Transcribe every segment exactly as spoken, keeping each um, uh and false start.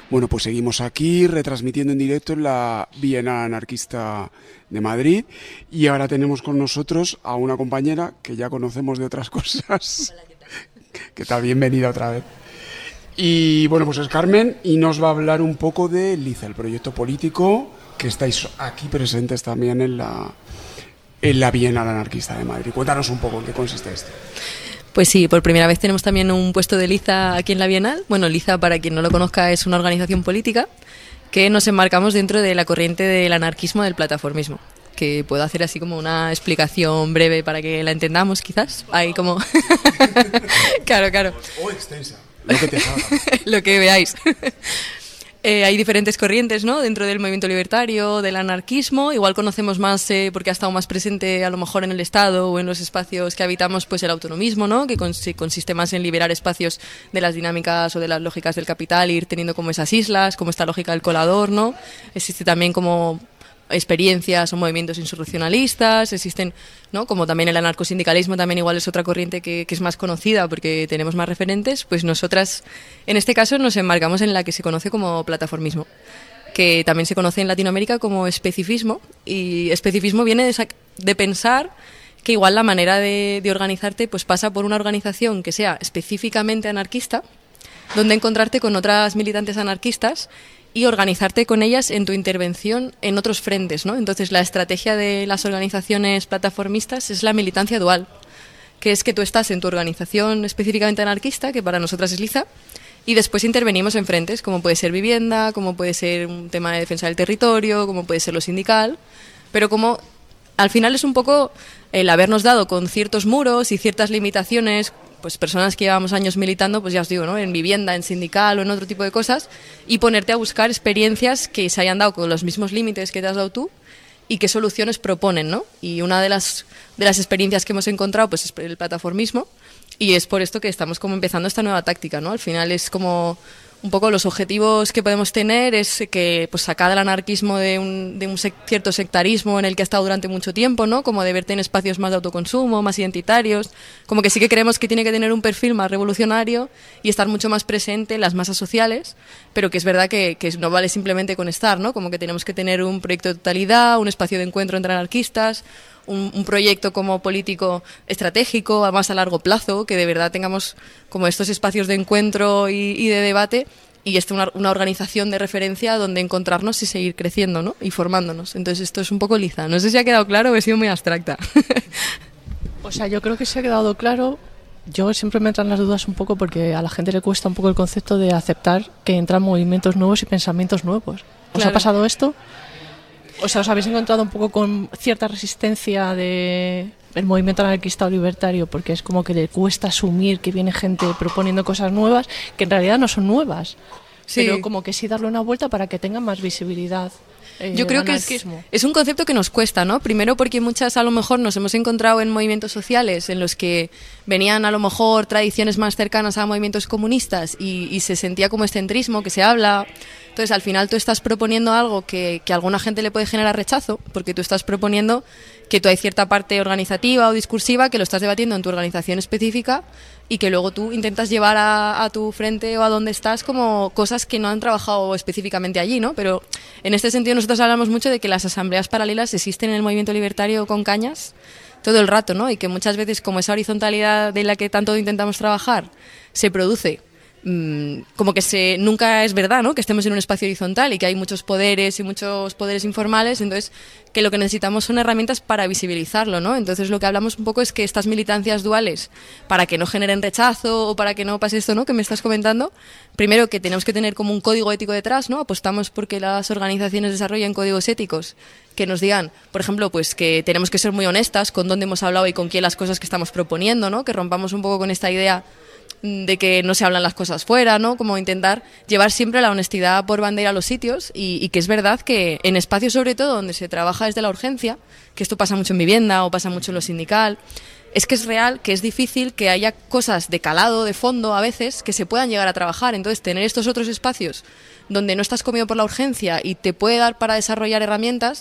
Bueno, pues seguimos aquí retransmitiendo en directo en la Bienal Anarquista de Madrid y ahora tenemos con nosotros a una compañera que ya conocemos de otras cosas. Hola, ¿qué tal? ¿Qué tal? Bienvenida otra vez. Y bueno, pues es Carmen y nos va a hablar un poco de Liza, el proyecto político que estáis aquí presentes también en la, en la Bienal Anarquista de Madrid. Cuéntanos un poco en qué consiste esto. Pues sí, por primera vez tenemos también un puesto de Liza aquí en la Bienal. Bueno, Liza, para quien no lo conozca, es una organización política que nos enmarcamos dentro de la corriente del anarquismo del plataformismo, que puedo hacer así como una explicación breve para que la entendamos, quizás. Hay como... claro, claro. O extensa, lo que te salga. Lo que veáis. Eh, hay diferentes corrientes, ¿no?, dentro del movimiento libertario, del anarquismo. Igual conocemos más, eh, porque ha estado más presente a lo mejor en el Estado o en los espacios que habitamos, pues el autonomismo, ¿no?, que cons- consiste más en liberar espacios de las dinámicas o de las lógicas del capital e ir teniendo como esas islas, como esta lógica del colador, ¿no? Existe también como experiencias o movimientos insurreccionalistas, existen, ¿no?, como también el anarcosindicalismo, también igual es otra corriente que, que es más conocida porque tenemos más referentes. Pues nosotras, en este caso, nos enmarcamos en la que se conoce como plataformismo, que también se conoce en Latinoamérica como especifismo, y especifismo viene de, de pensar que igual la manera de, de organizarte pues pasa por una organización que sea específicamente anarquista, donde encontrarte con otras militantes anarquistas y organizarte con ellas en tu intervención en otros frentes, ¿no? Entonces, la estrategia de las organizaciones plataformistas es la militancia dual, que es que tú estás en tu organización específicamente anarquista, que para nosotras es Liza, y después intervenimos en frentes, como puede ser vivienda, como puede ser un tema de defensa del territorio, como puede ser lo sindical, pero como al final es un poco el habernos dado con ciertos muros y ciertas limitaciones, pues personas que llevamos años militando, pues ya os digo, ¿no?, en vivienda, en sindical o en otro tipo de cosas, y ponerte a buscar experiencias que se hayan dado con los mismos límites que te has dado tú y qué soluciones proponen, ¿no? Y una de las, de las experiencias que hemos encontrado pues es el plataformismo, y es por esto que estamos como empezando esta nueva táctica, ¿no? Al final es como un poco los objetivos que podemos tener es que pues sacar el anarquismo de un, de un sec- cierto sectarismo en el que ha estado durante mucho tiempo, ¿no?, como de verte en espacios más de autoconsumo, más identitarios, como que sí que creemos que tiene que tener un perfil más revolucionario y estar mucho más presente en las masas sociales, pero que es verdad que, que no vale simplemente con estar, ¿no?, como que tenemos que tener un proyecto de totalidad, un espacio de encuentro entre anarquistas, Un, un proyecto como político estratégico, a más a largo plazo, que de verdad tengamos como estos espacios de encuentro y, y de debate, y esto una, una organización de referencia donde encontrarnos y seguir creciendo, ¿no?, y formándonos. Entonces esto es un poco Liza. No sé si ha quedado claro o he sido muy abstracta. O sea, yo creo que se ha quedado claro. Yo siempre me entran las dudas un poco porque a la gente le cuesta un poco el concepto de aceptar que entran movimientos nuevos y pensamientos nuevos. ¿Os Claro. ha pasado esto? O sea, ¿os habéis encontrado un poco con cierta resistencia de el movimiento anarquista o libertario? Porque es como que le cuesta asumir que viene gente proponiendo cosas nuevas que en realidad no son nuevas. Sí. Pero como que sí darle una vuelta para que tengan más visibilidad. Eh, Yo creo el que es, anarquismo. es un concepto que nos cuesta, ¿no? Primero porque muchas a lo mejor nos hemos encontrado en movimientos sociales en los que venían a lo mejor tradiciones más cercanas a movimientos comunistas y, y se sentía como este centrismo que se habla. Entonces, al final tú estás proponiendo algo que, que a alguna gente le puede generar rechazo, porque tú estás proponiendo que tú hay cierta parte organizativa o discursiva que lo estás debatiendo en tu organización específica y que luego tú intentas llevar a, a tu frente o a donde estás como cosas que no han trabajado específicamente allí, ¿no? Pero en este sentido nosotros hablamos mucho de que las asambleas paralelas existen en el movimiento libertario con cañas todo el rato, ¿no? Y que muchas veces como esa horizontalidad de la que tanto intentamos trabajar se produce, mmm, como que se nunca es verdad, ¿no?, que estemos en un espacio horizontal y que hay muchos poderes y muchos poderes informales, entonces que lo que necesitamos son herramientas para visibilizarlo, ¿no? Entonces lo que hablamos un poco es que estas militancias duales, para que no generen rechazo o para que no pase esto, ¿no?, que me estás comentando, primero que tenemos que tener como un código ético detrás, ¿no? Apostamos porque las organizaciones desarrollen códigos éticos que nos digan, por ejemplo, pues que tenemos que ser muy honestas con dónde hemos hablado y con quién las cosas que estamos proponiendo, ¿no? Que rompamos un poco con esta idea de que no se hablan las cosas fuera, ¿no? Como intentar llevar siempre la honestidad por bandera a los sitios y, y que es verdad que en espacios sobre todo donde se trabaja desde la urgencia, que esto pasa mucho en vivienda o pasa mucho en lo sindical, es que es real que es difícil que haya cosas de calado, de fondo a veces, que se puedan llegar a trabajar. Entonces tener estos otros espacios donde no estás comido por la urgencia y te puede dar para desarrollar herramientas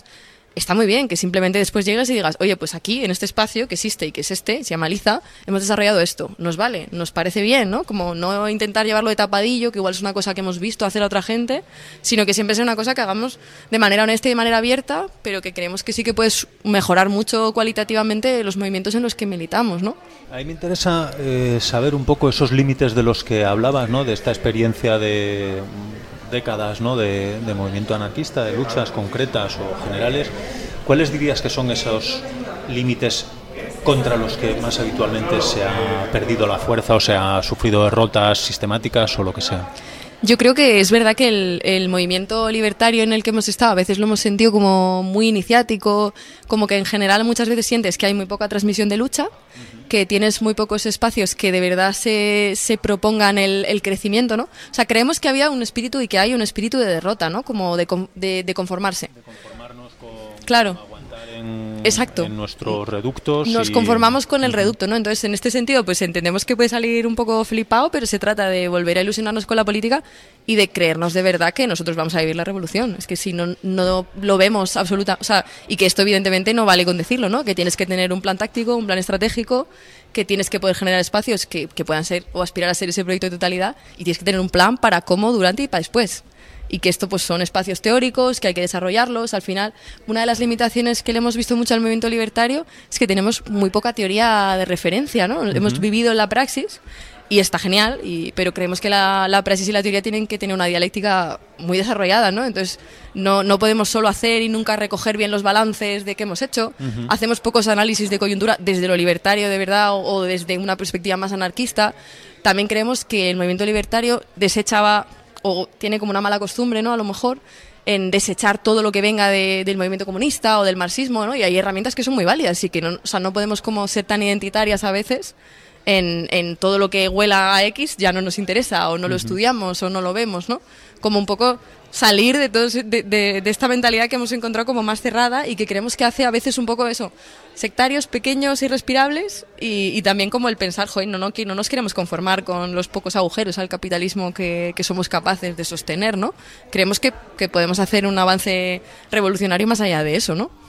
está muy bien que simplemente después llegues y digas, oye, pues aquí, en este espacio que existe y que es este, se llama Liza, hemos desarrollado esto, nos vale, nos parece bien, ¿no? Como no intentar llevarlo de tapadillo, que igual es una cosa que hemos visto hacer a otra gente, sino que siempre sea una cosa que hagamos de manera honesta y de manera abierta, pero que creemos que sí que puedes mejorar mucho cualitativamente los movimientos en los que militamos, ¿no? A mí me interesa eh, saber un poco esos límites de los que hablabas, ¿no? De esta experiencia de décadas, ¿no? de, de movimiento anarquista, de luchas concretas o generales. ¿Cuáles dirías que son esos límites contra los que más habitualmente se ha perdido la fuerza o se ha sufrido derrotas sistemáticas o lo que sea? Yo creo que es verdad que el, el movimiento libertario en el que hemos estado a veces lo hemos sentido como muy iniciático, como que en general muchas veces sientes que hay muy poca transmisión de lucha, que tienes muy pocos espacios que de verdad se, se propongan el, el crecimiento, ¿no? O sea, creemos que había un espíritu y que hay un espíritu de derrota, ¿no? Como de, de, de conformarse. De conformarnos con... Claro. En, Exacto. en nuestros reductos. Nos y... conformamos con el reducto, ¿no? Entonces, en este sentido, pues entendemos que puede salir un poco flipado, pero se trata de volver a ilusionarnos con la política y de creernos de verdad que nosotros vamos a vivir la revolución. Es que si no, no lo vemos absoluta, o sea, y que esto evidentemente no vale con decirlo, ¿no? Que tienes que tener un plan táctico, un plan estratégico, que tienes que poder generar espacios que, que puedan ser o aspirar a ser ese proyecto de totalidad, y tienes que tener un plan para cómo, durante y para después. Y que esto pues son espacios teóricos, que hay que desarrollarlos. Al final, una de las limitaciones que le hemos visto mucho al movimiento libertario es que tenemos muy poca teoría de referencia, ¿no? Uh-huh. Hemos vivido en la praxis y está genial, y, pero creemos que la, la praxis y la teoría tienen que tener una dialéctica muy desarrollada, ¿no? Entonces, no, no podemos solo hacer y nunca recoger bien los balances de qué hemos hecho. Uh-huh. Hacemos pocos análisis de coyuntura desde lo libertario de verdad o, o desde una perspectiva más anarquista. También creemos que el movimiento libertario desechaba o tiene como una mala costumbre, ¿no? A lo mejor, en desechar todo lo que venga de, del movimiento comunista o del marxismo, ¿no? Y hay herramientas que son muy válidas y que no, o sea, no podemos como ser tan identitarias a veces en, en todo lo que huela a X ya no nos interesa o no lo uh-huh. estudiamos o no lo vemos, ¿no? Como un poco salir de, todo, de, de, de esta mentalidad que hemos encontrado como más cerrada y que creemos que hace a veces un poco eso, sectarios, pequeños, irrespirables, y, y también como el pensar, joder, no, no, que no nos queremos conformar con los pocos agujeros al capitalismo que, que somos capaces de sostener, ¿no? Creemos que, que podemos hacer un avance revolucionario más allá de eso, ¿no?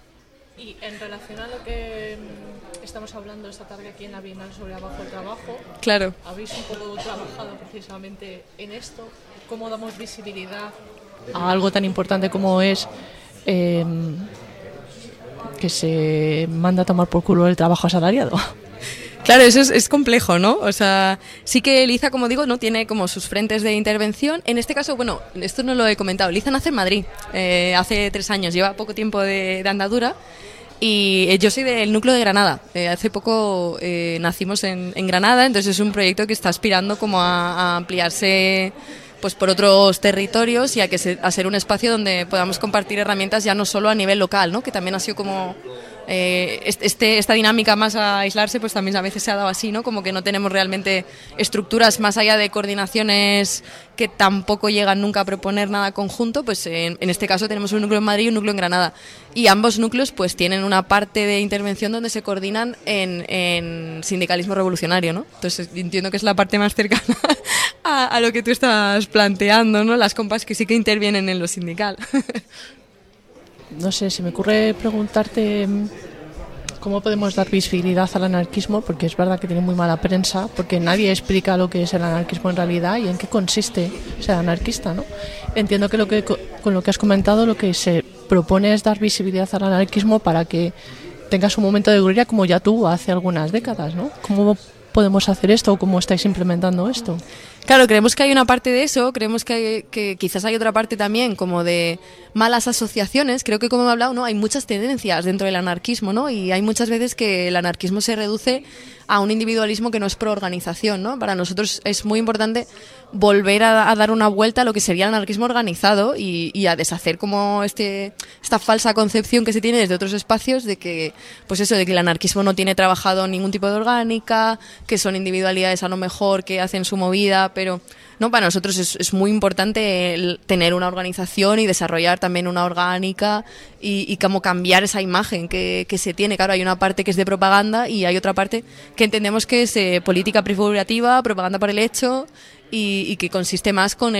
Y en relación a lo que estamos hablando esta tarde aquí en la Bienal sobre Abajo el Trabajo, claro, habéis un poco trabajado precisamente en esto. ¿Cómo damos visibilidad a algo tan importante como es eh, que se manda a tomar por culo el trabajo asalariado? Claro, eso es, es complejo, ¿no? O sea, sí que Liza, como digo, no tiene como sus frentes de intervención. En este caso, bueno, esto no lo he comentado. Liza nace en Madrid, eh, hace tres años, lleva poco tiempo de, de andadura. Y eh, yo soy del núcleo de Granada. Eh, hace poco eh, nacimos en, en Granada, entonces es un proyecto que está aspirando como a, a ampliarse pues por otros territorios y a que se, a ser un espacio donde podamos compartir herramientas ya no solo a nivel local, ¿no? Que también ha sido como eh, este, esta dinámica más a aislarse, pues también a veces se ha dado así, ¿no? Como que no tenemos realmente estructuras más allá de coordinaciones que tampoco llegan nunca a proponer nada conjunto. Pues en, en este caso tenemos un núcleo en Madrid y un núcleo en Granada, y ambos núcleos pues tienen una parte de intervención donde se coordinan en, en sindicalismo revolucionario, ¿no? Entonces entiendo que es la parte más cercana a, a lo que tú estás planteando, ¿no? Las compas que sí que intervienen en lo sindical. No sé, se me ocurre preguntarte cómo podemos dar visibilidad al anarquismo, porque es verdad que tiene muy mala prensa, porque nadie explica lo que es el anarquismo en realidad y en qué consiste ser anarquista, ¿no? Entiendo que, lo que con lo que has comentado lo que se propone es dar visibilidad al anarquismo para que tengas un momento de gloria como ya tuvo hace algunas décadas, ¿no? ¿Cómo podemos hacer esto o cómo estáis implementando esto? Claro, creemos que hay una parte de eso, creemos que, hay, que quizás hay otra parte también como de malas asociaciones. Creo que, como he hablado, ¿no? Hay muchas tendencias dentro del anarquismo, ¿no? Y hay muchas veces que el anarquismo se reduce a un individualismo que no es pro organización, ¿no? Para nosotros es muy importante volver a, a dar una vuelta a lo que sería el anarquismo organizado y, y a deshacer como este esta falsa concepción que se tiene desde otros espacios de que, pues eso, de que el anarquismo no tiene trabajado ningún tipo de orgánica, que son individualidades a lo mejor que hacen su movida, pero no, para nosotros es, es muy importante el tener una organización y desarrollar también una orgánica y, y como cambiar esa imagen que, que se tiene. Claro, hay una parte que es de propaganda y hay otra parte que entendemos que es eh, política prefigurativa, propaganda por el hecho, y, y que consiste más con el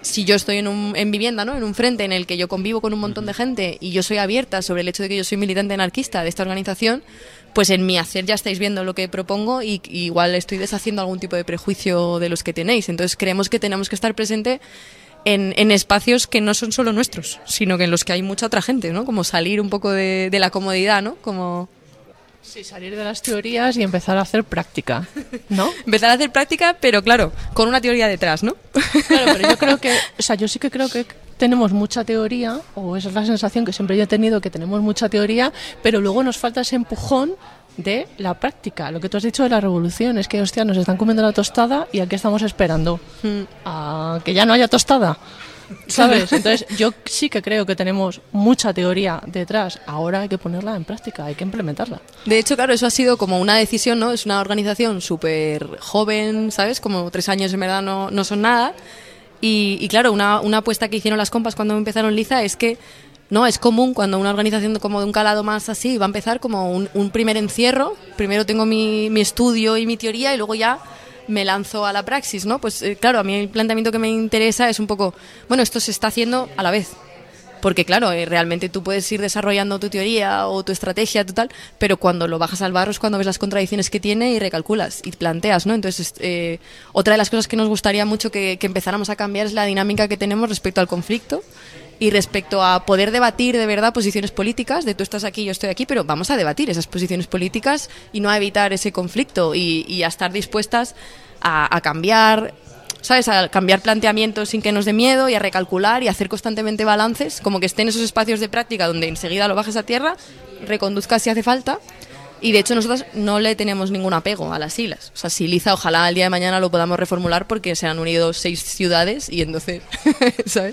si yo estoy en, un, en vivienda, ¿no? En un frente en el que yo convivo con un montón de gente y yo soy abierta sobre el hecho de que yo soy militante anarquista de esta organización, pues en mi hacer ya estáis viendo lo que propongo y, y igual estoy deshaciendo algún tipo de prejuicio de los que tenéis. Entonces creemos que tenemos que estar presente en, en espacios que no son solo nuestros, sino que en los que hay mucha otra gente, ¿no? Como salir un poco de, de la comodidad, ¿no? Como... Sí, salir de las teorías y empezar a hacer práctica, ¿no? Empezar a hacer práctica, pero claro, con una teoría detrás, ¿no? Claro, pero yo creo que, o sea, yo sí que creo que tenemos mucha teoría, o esa es la sensación que siempre yo he tenido, que tenemos mucha teoría, pero luego nos falta ese empujón de la práctica. Lo que tú has dicho de la revolución es que, hostia, nos están comiendo la tostada y ¿a qué estamos esperando? Mm. ¿A que ya no haya tostada? ¿Sabes? Entonces yo sí que creo que tenemos mucha teoría detrás. Ahora hay que ponerla en práctica, hay que implementarla. De hecho, claro, eso ha sido como una decisión, ¿no? Es una organización súper joven, ¿sabes? Como tres años en verdad no, no son nada. Y, y claro, una, una apuesta que hicieron las compas cuando empezaron Liza es que no, es común cuando una organización como de un calado más así va a empezar como un, un primer encierro. Primero tengo mi, mi estudio y mi teoría y luego ya me lanzo a la praxis, ¿no? Pues eh, claro, a mí el planteamiento que me interesa es un poco, bueno, esto se está haciendo a la vez. Porque claro, eh, realmente tú puedes ir desarrollando tu teoría o tu estrategia total, pero cuando lo bajas al barro es cuando ves las contradicciones que tiene y recalculas y planteas, ¿no? Entonces, eh, otra de las cosas que nos gustaría mucho que, que empezáramos a cambiar es la dinámica que tenemos respecto al conflicto y respecto a poder debatir de verdad posiciones políticas, de tú estás aquí, yo estoy aquí, pero vamos a debatir esas posiciones políticas y no a evitar ese conflicto y, y a estar dispuestas a, a cambiar, ¿sabes? A cambiar planteamientos sin que nos dé miedo y a recalcular y a hacer constantemente balances, como que estén esos espacios de práctica donde enseguida lo bajes a tierra, reconduzcas si hace falta. Y de hecho nosotros no le tenemos ningún apego a las siglas. O sea, si Liza, ojalá el día de mañana lo podamos reformular porque se han unido seis ciudades y entonces, ¿sabes?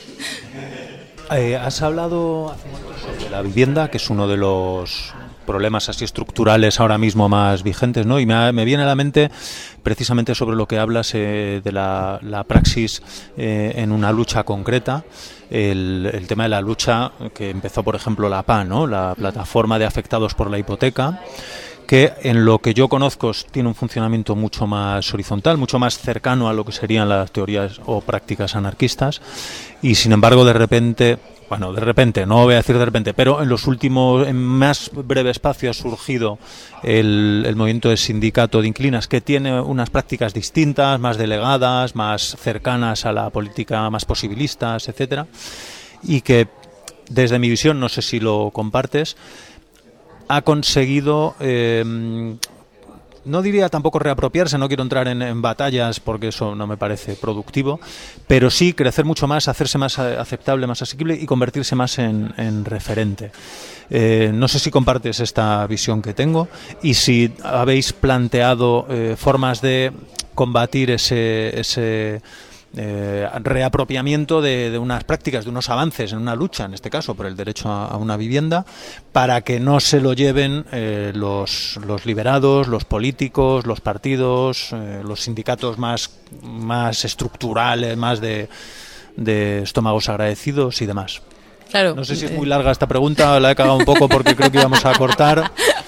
Eh, has hablado sobre la vivienda, que es uno de los problemas así estructurales ahora mismo más vigentes, ¿no? Y me, me viene a la mente precisamente sobre lo que hablas eh, de la, la praxis eh, en una lucha concreta, el, el tema de la lucha que empezó, por ejemplo, la P A, ¿no? La plataforma de afectados por la hipoteca, que en lo que yo conozco tiene un funcionamiento mucho más horizontal, mucho más cercano a lo que serían las teorías o prácticas anarquistas, y sin embargo de repente, bueno, de repente, no voy a decir de repente, pero en los últimos, en más breve espacio ha surgido el, el movimiento de sindicato de inquilinas, que tiene unas prácticas distintas, más delegadas, más cercanas a la política, más posibilistas, etcétera, y que desde mi visión, no sé si lo compartes, ha conseguido, eh, no diría tampoco reapropiarse, no quiero entrar en, en batallas porque eso no me parece productivo, pero sí crecer mucho más, hacerse más aceptable, más asequible y convertirse más en, en referente. Eh, no sé si compartes esta visión que tengo y si habéis planteado eh, formas de combatir ese... ese Eh, reapropiamiento de, de unas prácticas, de unos avances en una lucha, en este caso por el derecho a, a una vivienda, para que no se lo lleven eh, los, los liberados, los políticos, los partidos, eh, los sindicatos más, más estructurales, más de, de estómagos agradecidos y demás. Claro. No sé si es muy larga esta pregunta, la he cagado un poco porque creo que íbamos a cortar.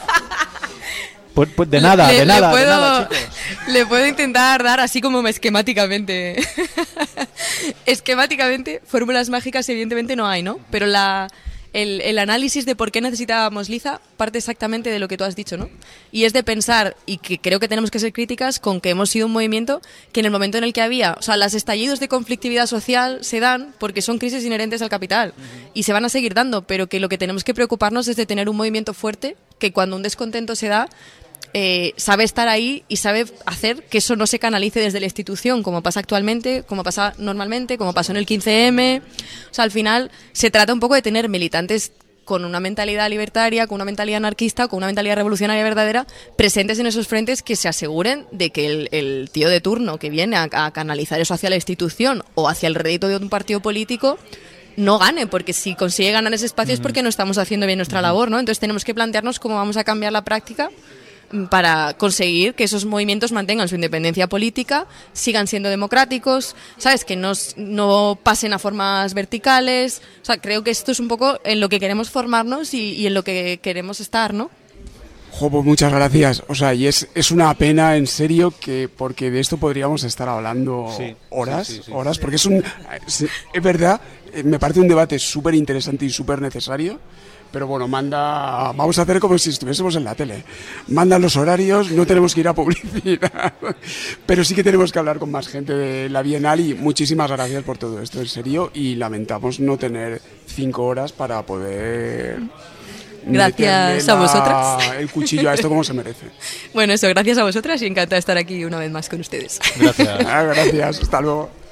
Pues, pues de nada, le, de nada, le puedo, de nada, chicos. Le puedo intentar dar así como esquemáticamente. Esquemáticamente, fórmulas mágicas evidentemente no hay, ¿no? Pero la, el, el análisis de por qué necesitábamos Liza parte exactamente de lo que tú has dicho, ¿no? Y es de pensar, y que creo que tenemos que ser críticas, con que hemos sido un movimiento que en el momento en el que había, o sea, los estallidos de conflictividad social se dan porque son crisis inherentes al capital y se van a seguir dando, pero que lo que tenemos que preocuparnos es de tener un movimiento fuerte que cuando un descontento se da, Eh, sabe estar ahí y sabe hacer que eso no se canalice desde la institución, como pasa actualmente, como pasa normalmente, como pasó en el quince eme. O sea, al final se trata un poco de tener militantes con una mentalidad libertaria, con una mentalidad anarquista, con una mentalidad revolucionaria verdadera, presentes en esos frentes que se aseguren de que el, el tío de turno que viene a, a canalizar eso hacia la institución o hacia el rédito de un partido político no gane, porque si consigue ganar ese espacio es porque no estamos haciendo bien nuestra labor, ¿no? Entonces tenemos que plantearnos cómo vamos a cambiar la práctica para conseguir que esos movimientos mantengan su independencia política, sigan siendo democráticos, ¿sabes? Que no, no pasen a formas verticales. O sea, creo que esto es un poco en lo que queremos formarnos y, y en lo que queremos estar, ¿no? Jo, pues muchas gracias. O sea, y es, es una pena, en serio, que porque de esto podríamos estar hablando sí, horas, sí, sí, sí. horas, porque es un, es, es verdad, me parece un debate súper interesante y súper necesario. Pero bueno, manda, vamos a hacer como si estuviésemos en la tele. Mandan los horarios, no tenemos que ir a publicidad, pero sí que tenemos que hablar con más gente de la Bienal y muchísimas gracias por todo esto, en serio, y lamentamos no tener cinco horas para poder... Gracias a la, vosotras. El cuchillo a esto como se merece. Bueno, eso, gracias a vosotras y encantada de estar aquí una vez más con ustedes. Gracias. Ah, gracias, hasta luego.